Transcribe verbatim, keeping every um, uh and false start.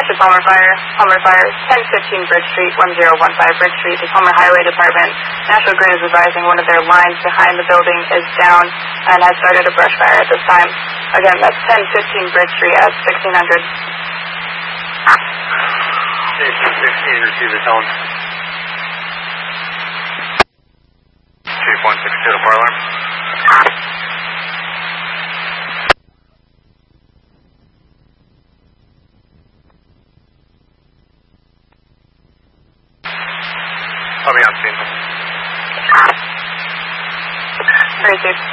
This is Palmer Fire. Palmer Fire, ten fifteen Bridge Street, one zero one five Bridge Street, the Palmer Highway Department. National Grid is advising one of their lines behind the building is down and has started a brush fire at this time. Again, that's ten fifteen Bridge Street at sixteen hundred. Station sixteen, receive the tone. three point six two to parlor. I'll be on scene. Very safe.